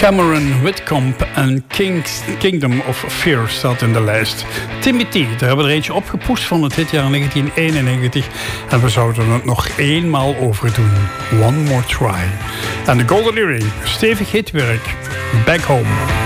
Cameron Whitcomb en Kingdom of Fear staat in de lijst. Timmy T, daar hebben we er eentje opgepoest van het hitjaar 1991. En we zouden het nog eenmaal overdoen. One More Try. En de Golden Earring, stevig hitwerk. Back Home.